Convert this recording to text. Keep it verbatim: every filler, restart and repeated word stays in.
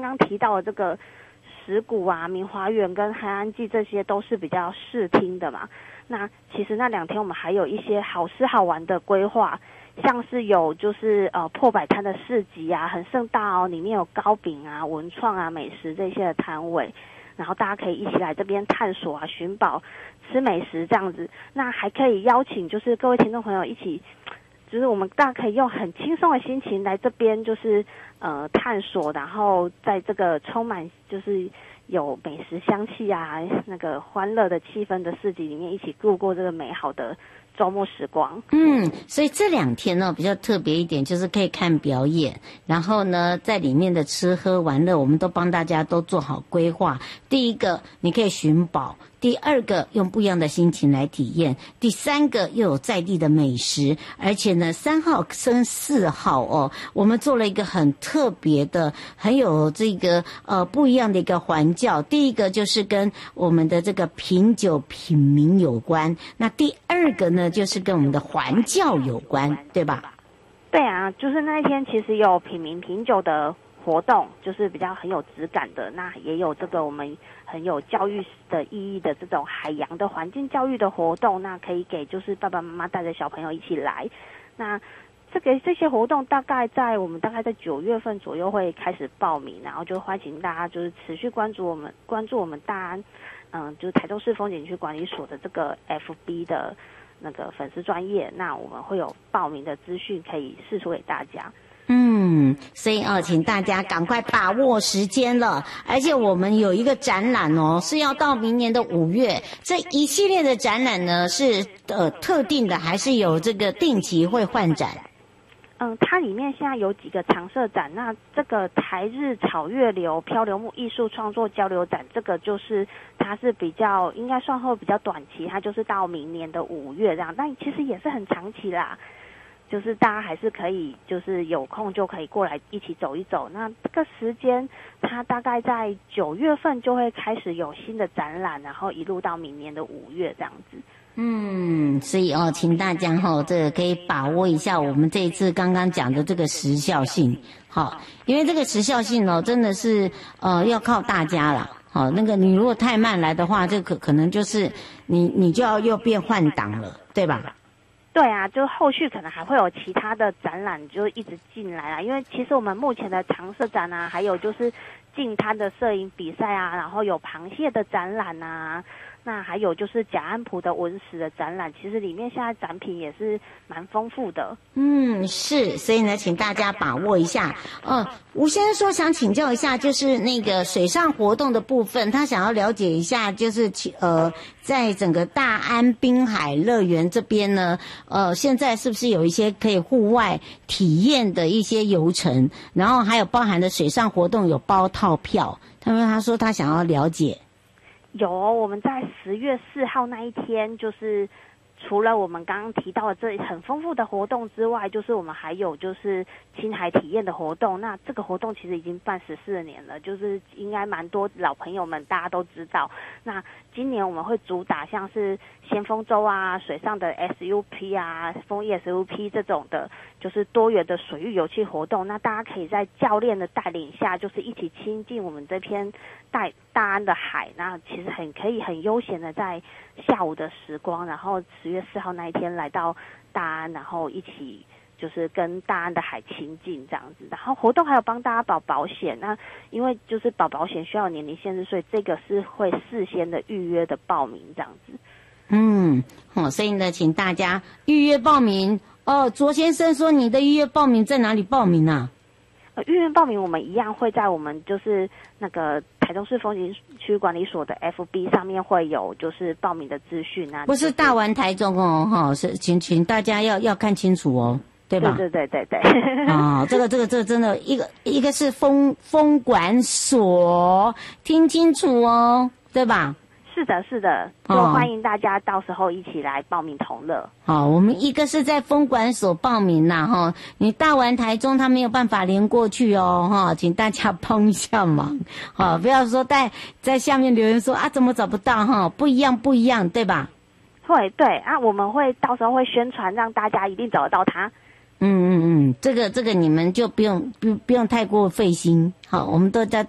刚刚提到的这个石鼓啊、明华园跟海岸记，这些都是比较视听的嘛。那其实那两天我们还有一些好吃好玩的规划，像是有就是呃破摆摊的市集啊，很盛大哦，里面有糕饼啊、文创啊、美食这些的摊位，然后大家可以一起来这边探索啊、寻宝、吃美食这样子。那还可以邀请就是各位听众朋友一起，就是我们大家可以用很轻松的心情来这边，就是呃探索，然后在这个充满就是有美食香气啊、那个欢乐的气氛的市集里面，一起度过这个美好的周末时光。 嗯，所以这两天呢比较特别一点，就是可以看表演，然后呢在里面的吃喝玩乐，我们都帮大家都做好规划。第一个，你可以寻宝；第二个，用不一样的心情来体验；第三个，又有在地的美食。而且呢，三号跟四号哦，我们做了一个很特别的、很有这个呃不一样的一个环教。第一个就是跟我们的这个品酒品茗有关，那第二个呢，就是跟我们的环教有关，对吧？ 对啊，就是那一天其实有品茗品酒的活动，就是比较很有质感的，那也有这个我们很有教育的意义的这种海洋的环境教育的活动，那可以给就是爸爸妈妈带着小朋友一起来。那这个这些活动大概在我们大概在九月份左右会开始报名，然后就欢迎大家就是持续关注我们关注我们大安，嗯，就是台中市风景区管理所的这个 F B 的那个粉丝专页，那我们会有报名的资讯可以释出给大家。 嗯，所以哦，请大家赶快把握时间了。而且我们有一个展览哦，是要到明年的五月。这一系列的展览呢，是呃特定的，还是有这个定期会换展？ 嗯，它里面现在有几个常设展，那这个台日草月流漂流木艺术创作交流展，这个就是它是比较应该算后比较短期，它就是到明年的五月这样，但其实也是很长期啦。就是大家还是可以，就是有空就可以过来一起走一走。那这个时间，它大概在九月份就会开始有新的展览，然后一路到明年的五月这样子。 嗯，所以哦，请大家哈、哦，这个可以把握一下我们这一次刚刚讲的这个时效性，好，因为这个时效性哦，真的是呃要靠大家啦。好，那个你如果太慢来的话，这可可能就是你你就要又变换档了，对吧？ 对啊，就后续可能还会有其他的展览就一直进来啦，因为其实我们目前的常设展啊，还有就是净滩的摄影比赛啊，然后有螃蟹的展览啊，那还有就是甲安埔的文史的展览，其实里面现在展品也是蛮丰富的。嗯， 是，所以呢，请大家把握一下。呃，吴先生说想请教一下，就是那个水上活动的部分，他想要了解一下，就是呃，在整个大安滨海乐园这边呢，呃，现在是不是有一些可以户外体验的一些游程，然后还有包含的水上活动有包套票？他们他说他想要了解。 有，我们在十月四号那一天，就是除了我们刚刚提到的这很丰富的活动之外，就是我们还有就是青海体验的活动。那这个活动其实已经办十四年了，就是应该蛮多老朋友们大家都知道。那今年我们会主打像是先锋舟啊、水上的 S U P 啊、风翼 S U P 这种的，就是多元的水域游憩活动。那大家可以在教练的带领下，就是一起亲近我们这片大大安的海。那其实很可以很悠闲的在下午的时光，然后十月四号那一天来到大安，然后一起就是跟大安的海亲近这样子。然后活动还有帮大家保保险，那因为就是保保险需要年龄限制，所以这个是会事先的预约的报名这样子。 嗯，好、哦，所以呢，请大家预约报名哦。卓先生说你的预约报名在哪里报名啊？ 呃，预约报名我们一样会在我们就是那个台中市风景区管理所的 F B 上面会有就是报名的资讯啊。 不是大玩台中哦，哈，是请请大家要要看清楚哦，对吧？ 对对对对对。 啊、哦，这个这个这个真的，一个一个是风风管所，听清楚哦，对吧？ 是的，是的，就欢迎大家到时候一起来报名同乐。 好、哦，我们一个是在风管所报名啦，哈，你大玩台中他没有办法连过去哦，哈，请大家帮一下忙，好、哦，不要说在在下面留言说啊怎么找不到哈，不一样不一样，对吧？ 会，对啊，我们会到时候会宣传，让大家一定找得到它。 嗯嗯嗯，这个这个你们就不用不不用太过费心，好，我们都在